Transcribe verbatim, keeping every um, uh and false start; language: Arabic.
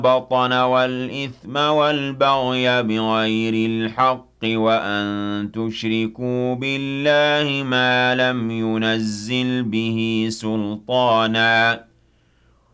بطن والإثم والبغي بغير الحق وأن تشركوا بالله ما لم ينزل به سلطانا